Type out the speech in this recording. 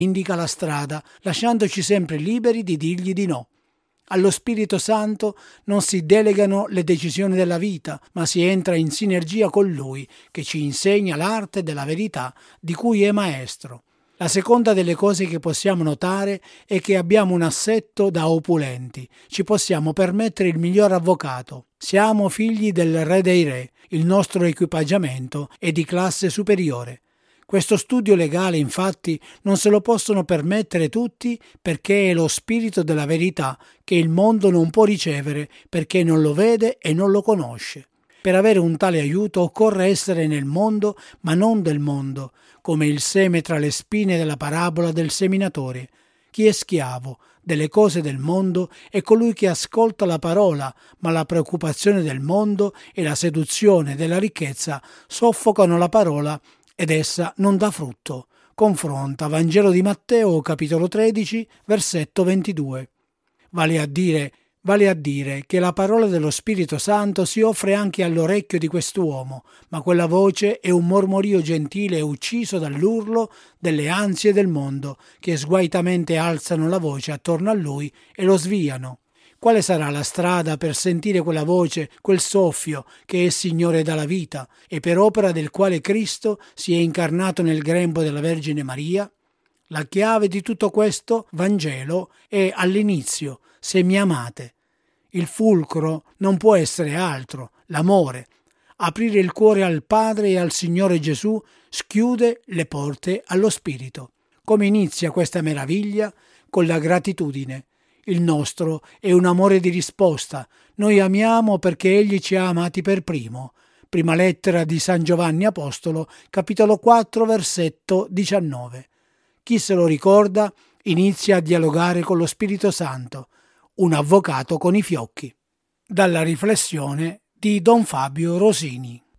indica la strada, lasciandoci sempre liberi di dirgli di no. Allo Spirito Santo non si delegano le decisioni della vita, ma si entra in sinergia con Lui, che ci insegna l'arte della verità di cui è maestro. La seconda delle cose che possiamo notare è che abbiamo un assetto da opulenti. Ci possiamo permettere il miglior avvocato. Siamo figli del Re dei Re. Il nostro equipaggiamento è di classe superiore. Questo studio legale, infatti, non se lo possono permettere tutti perché è lo spirito della verità che il mondo non può ricevere perché non lo vede e non lo conosce. Per avere un tale aiuto occorre essere nel mondo, ma non del mondo, come il seme tra le spine della parabola del seminatore. Chi è schiavo delle cose del mondo è colui che ascolta la parola, ma la preoccupazione del mondo e la seduzione della ricchezza soffocano la parola ed essa non dà frutto. Confronta Vangelo di Matteo, capitolo 13, versetto 22. Vale a dire che la parola dello Spirito Santo si offre anche all'orecchio di quest'uomo, ma quella voce è un mormorio gentile e ucciso dall'urlo delle ansie del mondo, che sguaitamente alzano la voce attorno a lui e lo sviano. Quale sarà la strada per sentire quella voce, quel soffio che è Signore dalla vita e per opera del quale Cristo si è incarnato nel grembo della Vergine Maria? La chiave di tutto questo Vangelo è all'inizio: se mi amate. Il fulcro non può essere altro, l'amore. Aprire il cuore al Padre e al Signore Gesù schiude le porte allo Spirito. Come inizia questa meraviglia? Con la gratitudine. Il nostro è un amore di risposta. Noi amiamo perché Egli ci ha amati per primo. Prima lettera di San Giovanni Apostolo, capitolo 4, versetto 19. Chi se lo ricorda inizia a dialogare con lo Spirito Santo, un avvocato con i fiocchi. Dalla riflessione di Don Fabio Rosini.